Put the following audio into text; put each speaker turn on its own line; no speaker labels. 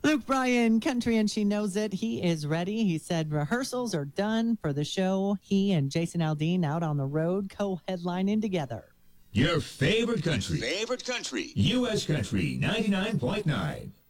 Luke Bryan, country, and she knows it. He is ready. He said rehearsals are done for the show. He and Jason Aldean out on the road, co-headlining together.
Your favorite country. U.S. Country 99.9.